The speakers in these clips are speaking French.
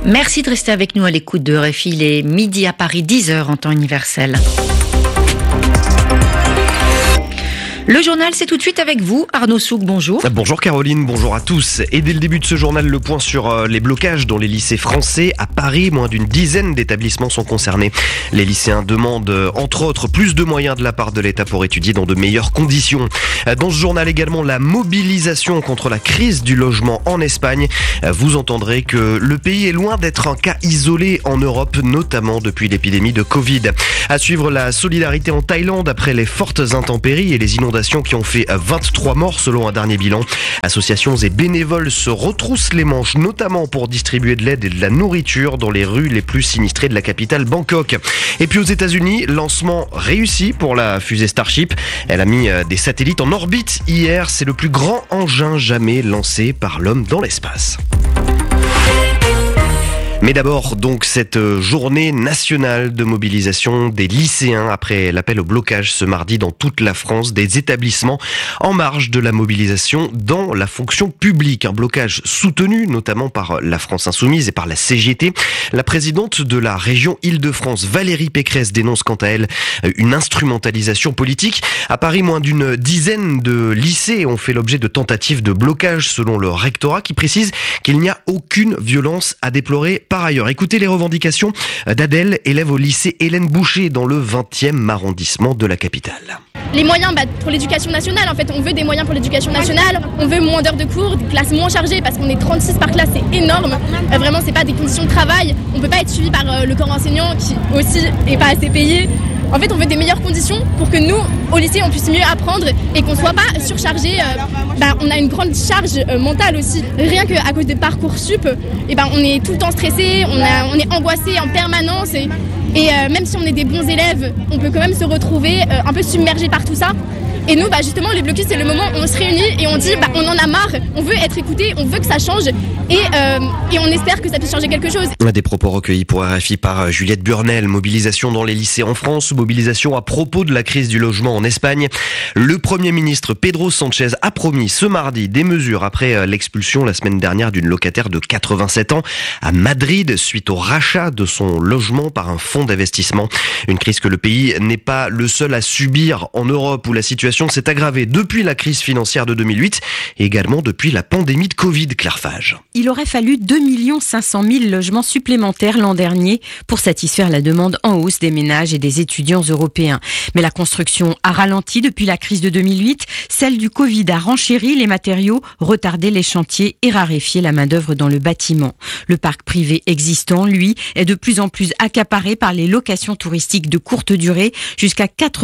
Merci de rester avec nous à l'écoute de RFI. Il est midi à Paris, 10h en temps universel. Le journal, c'est tout de suite avec vous. Arnaud Souk, bonjour. Bonjour Caroline, bonjour à tous. Et dès le début de ce journal, le point sur les blocages dans les lycées français. À Paris, moins d'une dizaine d'établissements sont concernés. Les lycéens demandent, entre autres, plus de moyens de la part de l'État pour étudier dans de meilleures conditions. Dans ce journal également, la mobilisation contre la crise du logement en Espagne. Vous entendrez que le pays est loin d'être un cas isolé en Europe, notamment depuis l'épidémie de Covid. À suivre la solidarité en Thaïlande après les fortes intempéries et les inondations qui ont fait 23 morts selon un dernier bilan. Associations et bénévoles se retroussent les manches, notamment pour distribuer de l'aide et de la nourriture dans les rues les plus sinistrées de la capitale Bangkok. Et puis aux États-Unis, lancement réussi pour la fusée Starship. Elle a mis des satellites en orbite hier. C'est le plus grand engin jamais lancé par l'homme dans l'espace. Mais d'abord, donc, cette journée nationale de mobilisation des lycéens après l'appel au blocage ce mardi dans toute la France des établissements en marge de la mobilisation dans la fonction publique. Un blocage soutenu notamment par la France Insoumise et par la CGT. La présidente de la région Île-de-France, Valérie Pécresse, dénonce quant à elle une instrumentalisation politique. À Paris, moins d'une dizaine de lycées ont fait l'objet de tentatives de blocage selon le rectorat qui précise qu'il n'y a aucune violence à déplorer. Par ailleurs, écoutez les revendications d'Adèle, élève au lycée Hélène Boucher dans le 20e arrondissement de la capitale. Les moyens pour l'éducation nationale, en fait, on veut des moyens pour l'éducation nationale, on veut moins d'heures de cours, des classes moins chargées parce qu'on est 36 par classe, c'est énorme. Vraiment, c'est pas des conditions de travail, on peut pas être suivi par le corps enseignant qui aussi est pas assez payé. En fait, on veut des meilleures conditions pour que nous, au lycée, on puisse mieux apprendre et qu'on soit pas surchargé. On a une grande charge mentale aussi. Rien qu'à cause de Parcoursup, on est tout le temps stressé, on est angoissé en permanence. Et même si on est des bons élèves, on peut quand même se retrouver un peu submergé par tout ça. Et nous, justement, les blocus, c'est le moment où on se réunit et on dit on en a marre, on veut être écouté, on veut que ça change et on espère que ça puisse changer quelque chose. Des propos recueillis pour RFI par Juliette Burnel. Mobilisation dans les lycées en France, mobilisation à propos de la crise du logement en Espagne. Le Premier ministre Pedro Sánchez a promis ce mardi des mesures après l'expulsion la semaine dernière d'une locataire de 87 ans à Madrid suite au rachat de son logement par un fonds d'investissement. Une crise que le pays n'est pas le seul à subir en Europe où la situation s'est aggravée depuis la crise financière de 2008 et également depuis la pandémie de Covid, Claire Fage. Il aurait fallu 2 500 000 logements supplémentaires l'an dernier pour satisfaire la demande en hausse des ménages et des étudiants européens. Mais la construction a ralenti depuis la crise de 2008. Celle du Covid a renchéri les matériaux, retardé les chantiers et raréfié la main-d'œuvre dans le bâtiment. Le parc privé existant, lui, est de plus en plus accaparé par les locations touristiques de courte durée, jusqu'à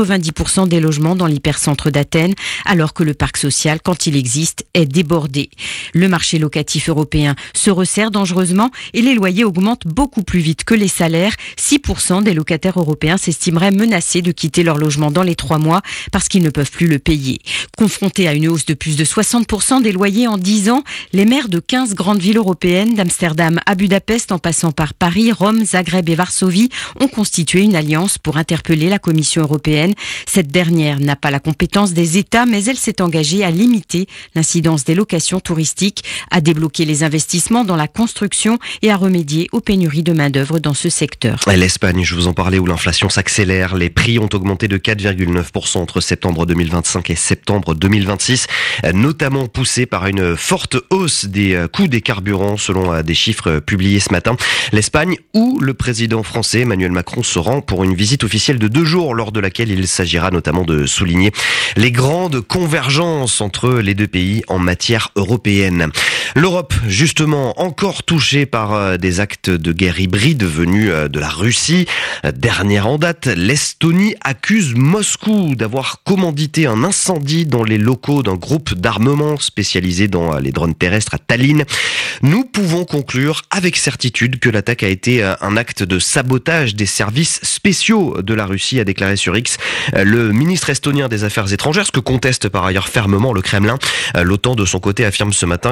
90% des logements dans l'hypercentre d'Athènes, alors que le parc social, quand il existe, est débordé. Le marché locatif européen se resserre dangereusement et les loyers augmentent beaucoup plus vite que les salaires. 6% des locataires européens s'estimeraient menacés de quitter leur logement dans les 3 mois parce qu'ils ne peuvent plus le payer. Confrontés à une hausse de plus de 60% des loyers en 10 ans, les maires de 15 grandes villes européennes, d'Amsterdam à Budapest en passant par Paris, Rome, Zagreb et Varsovie, ont constitué une alliance pour interpeller la Commission européenne. Cette dernière n'a pas la compétence des États, mais elle s'est engagée à limiter l'incidence des locations touristiques, à débloquer les investissements dans la construction et à remédier aux pénuries de main-d'œuvre dans ce secteur. L'Espagne, je vous en parlais, où l'inflation s'accélère. Les prix ont augmenté de 4,9% entre septembre 2025 et septembre 2026, notamment poussés par une forte hausse des coûts des carburants, selon des chiffres publiés ce matin. L'Espagne, où le président français Emmanuel Macron se rend pour une visite officielle de 2 jours, lors de laquelle il s'agira notamment de souligner les grandes convergences entre les deux pays en matière européenne. L'Europe, justement, encore touchée par des actes de guerre hybride venus de la Russie. Dernière en date, l'Estonie accuse Moscou d'avoir commandité un incendie dans les locaux d'un groupe d'armement spécialisé dans les drones terrestres à Tallinn. Nous pouvons conclure avec certitude que l'attaque a été un acte de sabotage des services spéciaux de la Russie, a déclaré sur X le ministre estonien des Affaires étrangères, ce que conteste par ailleurs fermement le Kremlin. L'OTAN, de son côté, affirme ce matin que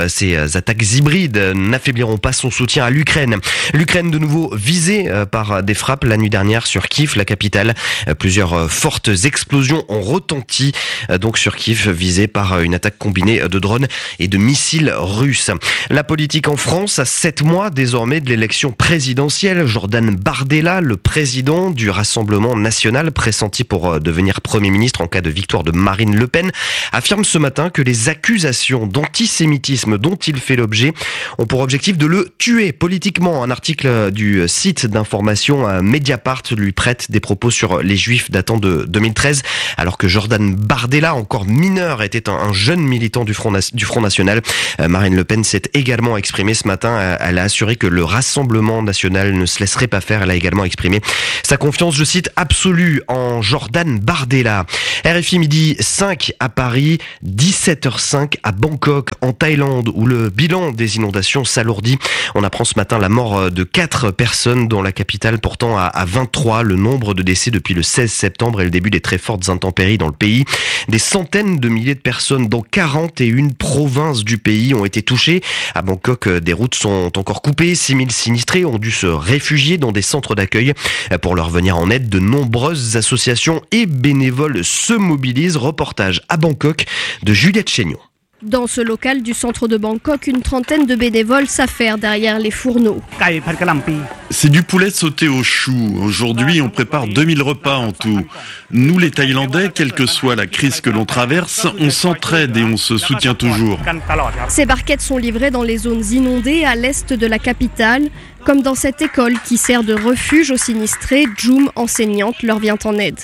ces attaques hybrides n'affaibliront pas son soutien à l'Ukraine. L'Ukraine de nouveau visée par des frappes la nuit dernière sur Kiev, la capitale. Plusieurs fortes explosions ont retenti donc sur Kiev, visée par une attaque combinée de drones et de missiles russes. La politique en France à 7 mois désormais de l'élection présidentielle. Jordan Bardella, le président du Rassemblement national pressenti pour devenir Premier ministre en cas de victoire de Marine Le Pen, affirme ce matin que les accusations d'antisémitisme dont il fait l'objet ont pour objectif de le tuer politiquement. Un article du site d'information Mediapart lui prête des propos sur les Juifs datant de 2013, alors que Jordan Bardella, encore mineur, était un jeune militant du Front National. Marine Le Pen s'est également exprimée ce matin. Elle a assuré que le Rassemblement national ne se laisserait pas faire. Elle a également exprimé sa confiance, je cite, absolue en Jordan Bardella. RFI midi 5 à Paris, 17h05 à Bangkok, en Thaïlande, où le bilan des inondations s'alourdit. On apprend ce matin la mort de 4 personnes, dont la capitale portant à 23 le nombre de décès depuis le 16 septembre et le début des très fortes intempéries dans le pays. Des centaines de milliers de personnes dans 41 provinces du pays ont été touchées. À Bangkok, des routes sont encore coupées. 6000 sinistrés ont dû se réfugier dans des centres d'accueil. Pour leur venir en aide, de nombreuses associations et bénévoles se mobilisent. Reportage à Bangkok de Juliette Chénion. Dans ce local du centre de Bangkok, une trentaine de bénévoles s'affairent derrière les fourneaux. C'est du poulet sauté au chou. Aujourd'hui, on prépare 2000 repas en tout. Nous, les Thaïlandais, quelle que soit la crise que l'on traverse, on s'entraide et on se soutient toujours. Ces barquettes sont livrées dans les zones inondées à l'est de la capitale, comme dans cette école qui sert de refuge aux sinistrés. Jum, enseignante, leur vient en aide.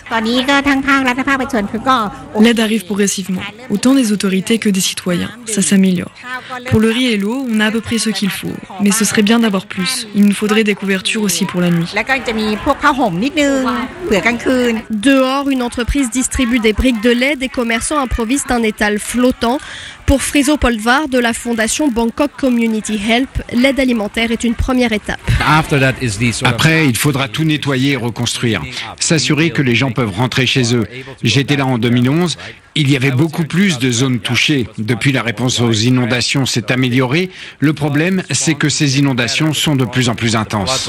L'aide arrive progressivement, autant des autorités que des citoyens. Ça s'améliore. Pour le riz et l'eau, on a à peu près ce qu'il faut. Mais ce serait bien d'avoir plus. Il nous faudrait des couvertures aussi pour la nuit. Dehors, une entreprise distribue des briques de lait. Des commerçants improvisent un étal flottant. Pour Friso Poldvar de la fondation Bangkok Community Help, l'aide alimentaire est une première étape. Après, il faudra tout nettoyer et reconstruire. S'assurer que les gens peuvent rentrer chez eux. J'étais là en 2011. Il y avait beaucoup plus de zones touchées. Depuis, la réponse aux inondations s'est améliorée. Le problème, c'est que ces inondations sont de plus en plus intenses.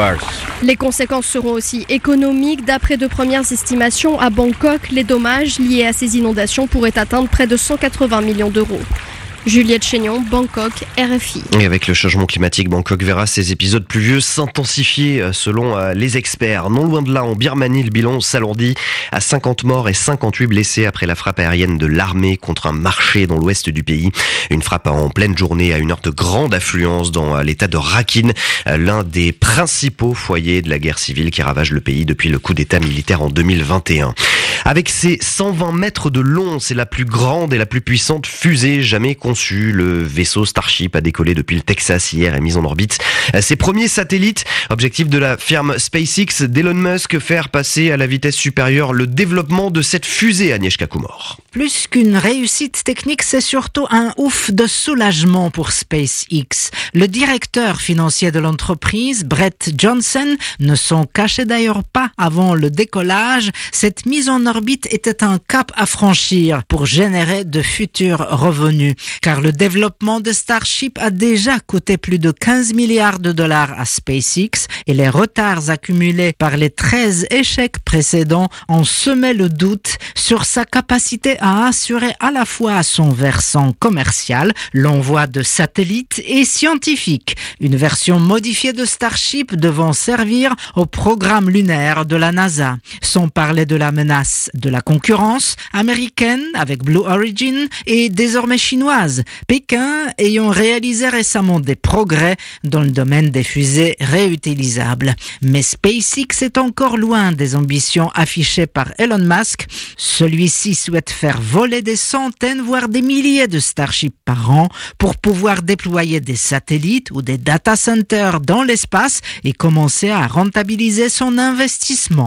Les conséquences seront aussi économiques. D'après de premières estimations, à Bangkok, les dommages liés à ces inondations pourraient atteindre près de 180 millions d'euros. Juliette Chénion, Bangkok, RFI. Et avec le changement climatique, Bangkok verra ces épisodes pluvieux s'intensifier selon les experts. Non loin de là, en Birmanie, le bilan s'alourdit à 50 morts et 58 blessés après la frappe aérienne de l'armée contre un marché dans l'ouest du pays. Une frappe en pleine journée à une heure de grande affluence dans l'état de Rakhine, l'un des principaux foyers de la guerre civile qui ravage le pays depuis le coup d'état militaire en 2021. Avec ses 120 mètres de long, c'est la plus grande et la plus puissante fusée jamais conçue. Le vaisseau Starship a décollé depuis le Texas hier et mis en orbite ses premiers satellites. Objectif de la firme SpaceX d'Elon Musk, faire passer à la vitesse supérieure le développement de cette fusée, Agnieszka Kumor. Plus qu'une réussite technique, c'est surtout un ouf de soulagement pour SpaceX. Le directeur financier de l'entreprise, Brett Johnson, ne s'en cachait d'ailleurs pas avant le décollage. Cette mise en orbite était un cap à franchir pour générer de futurs revenus. Car le développement de Starship a déjà coûté plus de 15 milliards de dollars à SpaceX et les retards accumulés par les 13 échecs précédents ont semé le doute sur sa capacité à assurer à la fois son versant commercial, l'envoi de satellites et scientifiques. Une version modifiée de Starship devant servir au programme lunaire de la NASA. Sans parler de la menace de la concurrence américaine avec Blue Origin et désormais chinoise, Pékin ayant réalisé récemment des progrès dans le domaine des fusées réutilisables. Mais SpaceX est encore loin des ambitions affichées par Elon Musk. Celui-ci souhaite faire voler des centaines, voire des milliers de Starship par an pour pouvoir déployer des satellites ou des data centers dans l'espace et commencer à rentabiliser son investissement.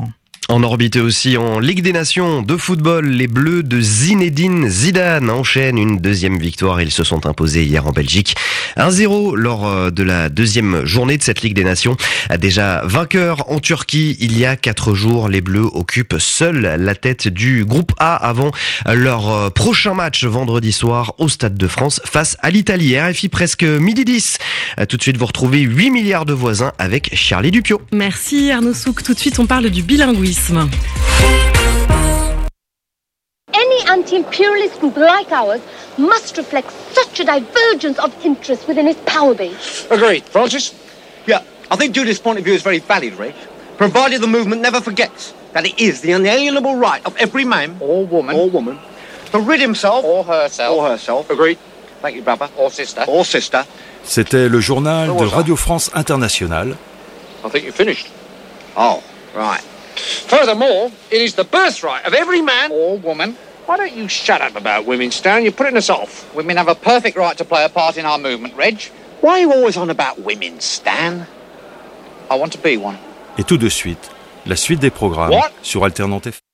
En orbite aussi en Ligue des Nations de football, les Bleus de Zinedine Zidane enchaînent une deuxième victoire. Ils se sont imposés hier en Belgique 1-0 lors de la deuxième journée de cette Ligue des Nations. Déjà vainqueurs en Turquie il y a 4 jours, les Bleus occupent seuls la tête du groupe A avant leur prochain match vendredi soir au Stade de France face à l'Italie. RFI presque midi 10. Tout de suite vous retrouvez 8 milliards de voisins avec Charlie Dupiot. Merci Arnaud Souk. Tout de suite on parle du bilinguisme. Any anti-imperialist group like ours must reflect such a divergence of interest within its power base. Agreed. Francis? Yeah, I think Judith's point of view is very valid, Reg. Provided the movement never forgets that it is the unalienable right of every man or woman to rid himself or herself. Agreed. Thank you, brother. Or sister. C'était le journal de Radio France Internationale. I think you finished. Oh, right. Furthermore, it is the birthright of every man or woman. Why don't you shut up about women, Stan? You're putting us off. Women have a perfect right to play a part in our movement, Reg. Why are you always on about women, Stan? I want to be one. Et tout de suite, la suite des programmes sur Alternante FM.